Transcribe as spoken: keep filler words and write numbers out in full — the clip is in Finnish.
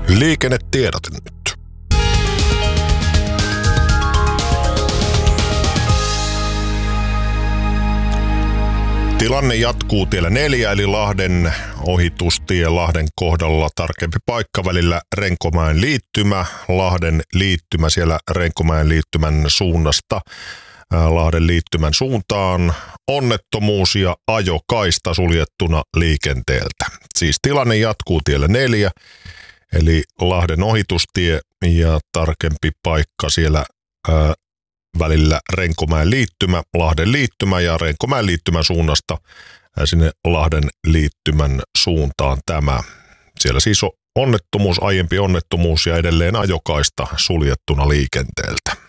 Liikennetiedot nyt. Tilanne jatkuu tiellä neljä, eli Lahden ohitustie Lahden kohdalla. Tarkempi paikka välillä Renkomäen liittymä. Lahden liittymä siellä Renkomäen liittymän suunnasta Lahden liittymän suuntaan. Onnettomuus ja ajokaista suljettuna liikenteeltä. Siis tilanne jatkuu tiellä neljä, eli Lahden ohitustie ja tarkempi paikka siellä ää, välillä Renkomäen liittymä, Lahden liittymä ja Renkomäen liittymän suunnasta ää, sinne Lahden liittymän suuntaan tämä. Siellä siis on onnettomuus, aiempi onnettomuus ja edelleen ajokaista suljettuna liikenteeltä.